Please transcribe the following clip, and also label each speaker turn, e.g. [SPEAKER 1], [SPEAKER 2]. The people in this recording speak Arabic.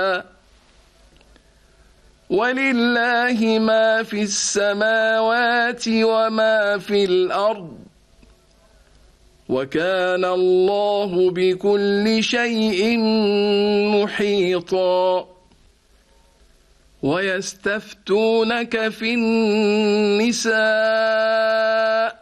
[SPEAKER 1] ولله ما في السماوات وما في الأرض وكان الله بكل شيء محيطا ويستفتونك في النساء